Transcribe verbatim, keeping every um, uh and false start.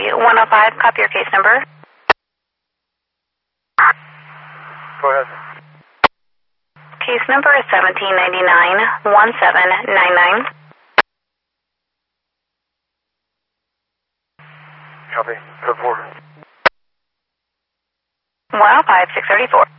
one oh five, copy your case number. Go ahead. Case number is seventeen ninety-nine, one seven nine nine. Copy. Code four. one oh five, six thirty-four.